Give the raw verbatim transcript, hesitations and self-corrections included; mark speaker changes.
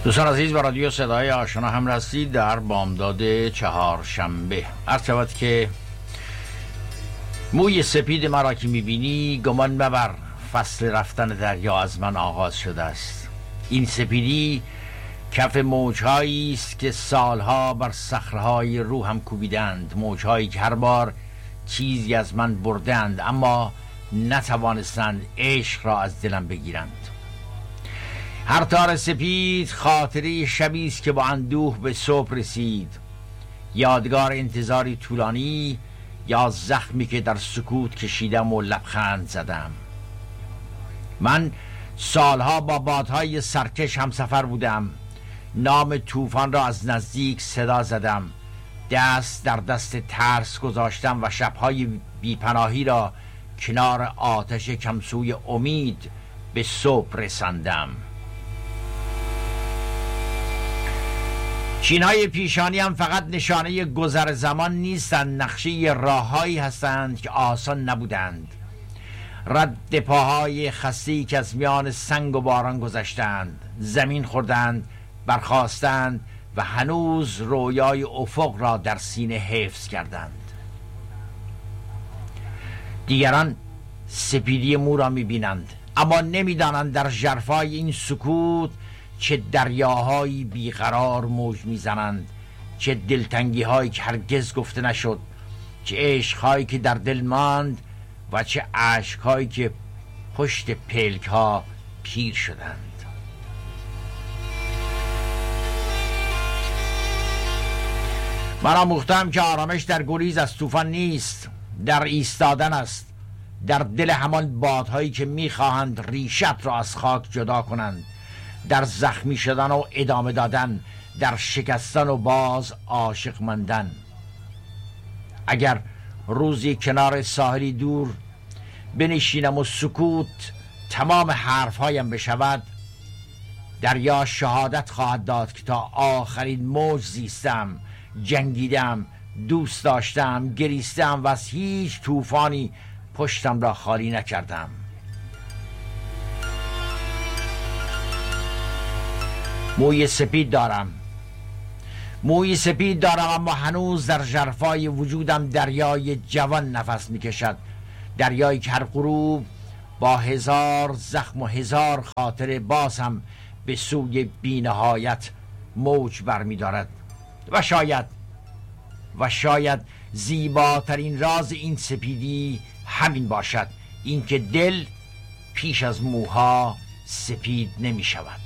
Speaker 1: دوستان عزیز، با رادیو صدای آشنا هم رسید در بامداد چهارشنبه. عرض شود که موی سپید مرا که میبینی گمان مبر، فصل رفتن دریا از من آغاز شده است. این سپیدی کف موجهایی است که سالها بر صخره‌های روحم کوبیدند، موجهایی که هر بار چیزی از من بردند اما نتوانستند عشق را از دلم بگیرند. هر تار سپید خاطره شبی است که با اندوه به صبح رسید، یادگار انتظاری طولانی یا زخمی که در سکوت کشیدم و لبخند زدم. من سالها با بادهای سرکش همسفر بودم، نام طوفان را از نزدیک صدا زدم، دست در دست ترس گذاشتم و شبهای بیپناهی را کنار آتش کمسوی امید به صبح رساندم. چینهای پیشانی هم فقط نشانه گذر زمان نیستند، نقشه راههایی هستند که آسان نبودند. رد پاهای خسته‌ای که از میان سنگ و باران گذشتند، زمین خوردند، برخاستند و هنوز رویای افق را در سینه حفظ کردند. دیگران سپیدی مو را می‌بینند اما نمی‌دانند در ژرفای این سکوت چه دریاهایی بیقرار موج میزنند، چه دلتنگی هایی که هرگز گفته نشد، چه عشق هایی که در دل ماند و چه اشک هایی که پشت پلک ها پیر شدند. من آموختم که آرامش در گریز از طوفان نیست، در ایستادن است، در دل همان بادهایی که میخواهند ریشت را از خاک جدا کنند، در زخمی شدن و ادامه دادن، در شکستن و باز عاشق ماندن. اگر روزی کنار ساحلی دور بنشینم و سکوت تمام حرفهایم بشود، دریا شهادت خواهد داد که تا آخرین موج زیستم، جنگیدم، دوست داشتم، گریستم و از هیچ طوفانی پشتم را خالی نکردم. موی سپید دارم موی سپید دارم اما هنوز در ژرفای وجودم دریای جوان نفس میکشد، دریایی که هر غروب با هزار زخم و هزار خاطر باز هم به سوی بی‌نهایت موج برمی‌دارد. و شاید و شاید زیباترین راز این سپیدی همین باشد، اینکه دل پیش از موها سپید نمی شود.